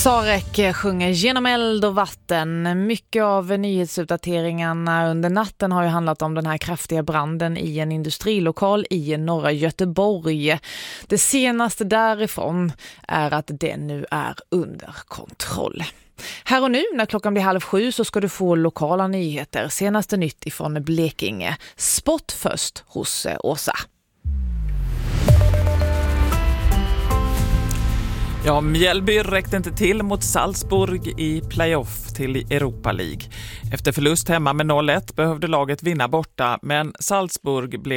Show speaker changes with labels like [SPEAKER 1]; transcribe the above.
[SPEAKER 1] Sarek sjunger genom eld och vatten. Mycket av nyhetsuppdateringarna under natten har ju handlat om den här kraftiga branden i en industrilokal i norra Göteborg. Det senaste därifrån är att den nu är under kontroll. Här och nu när klockan blir 6:30 så ska du få lokala nyheter. Senaste nytt ifrån Blekinge. Sport först hos Åsa.
[SPEAKER 2] Ja, Mjällby räckte inte till mot Salzburg i playoff till Europa League. Efter förlust hemma med 0-1 behövde laget vinna borta, men Salzburg blev